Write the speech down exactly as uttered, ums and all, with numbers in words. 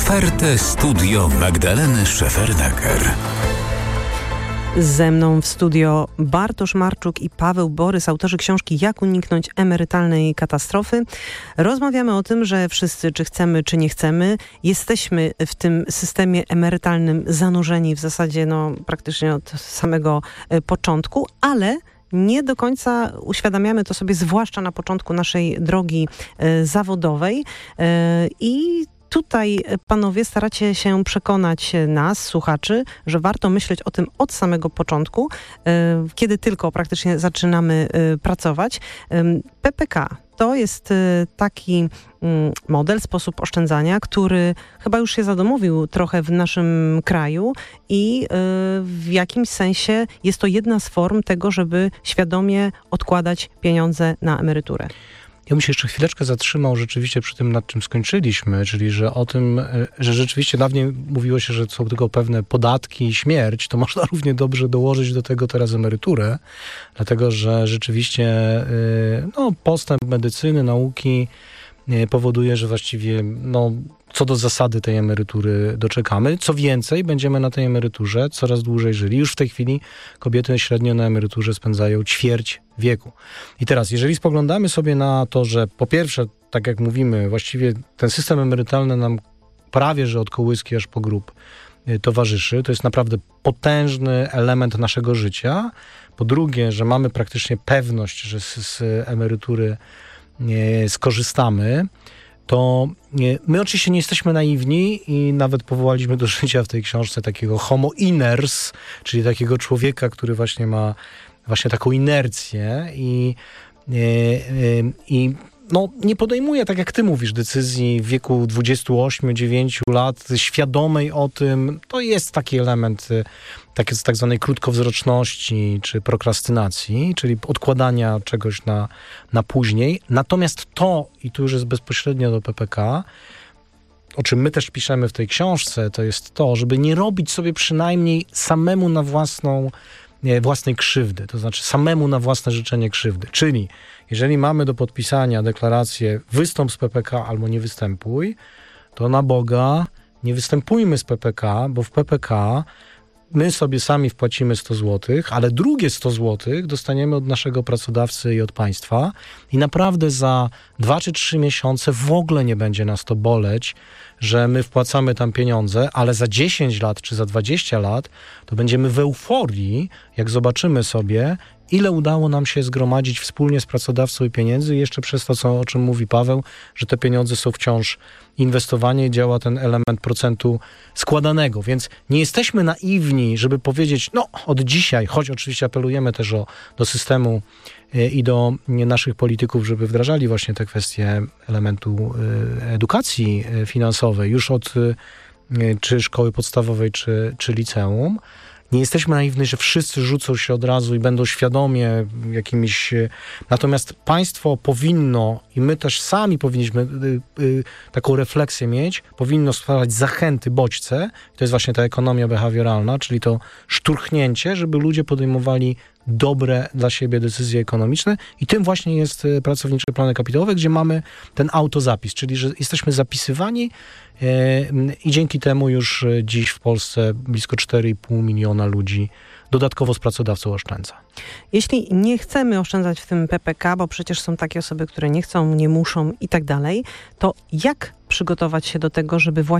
Otwarte studio Magdaleny Szefernaker. Ze mną w studio Bartosz Marczuk i Paweł Borys, autorzy książki Jak uniknąć emerytalnej katastrofy. Rozmawiamy o tym, że wszyscy, czy chcemy, czy nie chcemy, jesteśmy w tym systemie emerytalnym zanurzeni w zasadzie no, praktycznie od samego początku, ale nie do końca uświadamiamy to sobie, zwłaszcza na początku naszej drogi e, zawodowej e, i tutaj, panowie, staracie się przekonać nas, słuchaczy, że warto myśleć o tym od samego początku, kiedy tylko praktycznie zaczynamy pracować. P P K to jest taki model, sposób oszczędzania, który chyba już się zadomowił trochę w naszym kraju i w jakimś sensie jest to jedna z form tego, żeby świadomie odkładać pieniądze na emeryturę. Ja bym się jeszcze chwileczkę zatrzymał rzeczywiście przy tym, nad czym skończyliśmy, czyli że o tym, że rzeczywiście dawniej mówiło się, że są tylko pewne podatki i śmierć, to można równie dobrze dołożyć do tego teraz emeryturę, dlatego że rzeczywiście no, postęp medycyny, nauki powoduje, że właściwie no, co do zasady tej emerytury doczekamy. Co więcej, będziemy na tej emeryturze coraz dłużej żyli. Już w tej chwili kobiety średnio na emeryturze spędzają ćwierć wieku. I teraz, jeżeli spoglądamy sobie na to, że po pierwsze, tak jak mówimy, właściwie ten system emerytalny nam prawie, że od kołyski aż po grób towarzyszy. To jest naprawdę potężny element naszego życia. Po drugie, że mamy praktycznie pewność, że z, z emerytury nie skorzystamy, to nie, my oczywiście nie jesteśmy naiwni i nawet powołaliśmy do życia w tej książce takiego homo iners, czyli takiego człowieka, który właśnie ma właśnie taką inercję i, i, i no, nie podejmuje, tak jak ty mówisz, decyzji w wieku dwudziestu ośmiu dziewięciu lat, świadomej o tym. To jest taki element tak, tak zwanej krótkowzroczności czy prokrastynacji, czyli odkładania czegoś na, na później. Natomiast to, i tu już jest bezpośrednio do P P K, o czym my też piszemy w tej książce, to jest to, żeby nie robić sobie przynajmniej samemu na własną Nie, własnej krzywdy, to znaczy samemu na własne życzenie krzywdy. Czyli jeżeli mamy do podpisania deklarację wystąp z P P K albo nie występuj, to na Boga nie występujmy z P P K, bo w P P K my sobie sami wpłacimy sto złotych, ale drugie sto złotych dostaniemy od naszego pracodawcy i od państwa i naprawdę za dwa czy trzy miesiące w ogóle nie będzie nas to boleć, że my wpłacamy tam pieniądze, ale za dziesięć lat czy za dwadzieścia lat to będziemy w euforii, jak zobaczymy sobie, ile udało nam się zgromadzić wspólnie z pracodawcą i pieniędzy, jeszcze przez to, co, o czym mówi Paweł, że te pieniądze są wciąż inwestowanie i działa ten element procentu składanego. Więc nie jesteśmy naiwni, żeby powiedzieć, no od dzisiaj, choć oczywiście apelujemy też o, do systemu i do naszych polityków, żeby wdrażali właśnie te kwestie elementu edukacji finansowej już od czy szkoły podstawowej, czy, czy liceum. Nie jesteśmy naiwni, że wszyscy rzucą się od razu i będą świadomie jakimiś... Natomiast państwo powinno, i my też sami powinniśmy y, y, taką refleksję mieć, powinno stwarzać zachęty, bodźce. To jest właśnie ta ekonomia behawioralna, czyli to szturchnięcie, żeby ludzie podejmowali dobre dla siebie decyzje ekonomiczne i tym właśnie jest pracownicze plany kapitałowe, gdzie mamy ten autozapis, czyli że jesteśmy zapisywani yy, i dzięki temu już dziś w Polsce blisko cztery i pół miliona ludzi dodatkowo z pracodawcą oszczędza. Jeśli nie chcemy oszczędzać w tym P P K, bo przecież są takie osoby, które nie chcą, nie muszą i tak dalej, to jak przygotować się do tego, żeby właśnie